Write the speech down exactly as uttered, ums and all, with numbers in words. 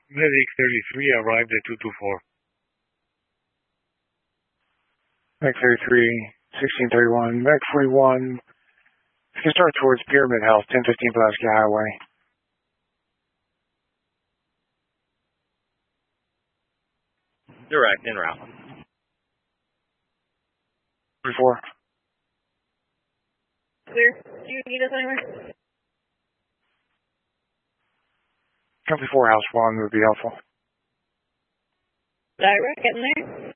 Medic thirty-three arrived at two two four. Medic thirty-three, sixteen thirty-one, Medic forty-one. You can start towards Pyramid House, ten fifteen Pulaski Highway. Direct, en route. forty-four. Clear. Do you need us anywhere? Company four House one would be helpful. Direct, getting there.